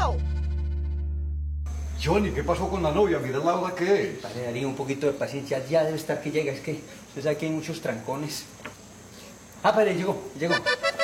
¡Rápido! Johnny, ¿qué pasó con la novia? Mira la hora que es. Vale, Darío, un poquito de paciencia. Ya debe estar que llega. Es que usted sabe que hay muchos trancones. Ah, padre, llegó.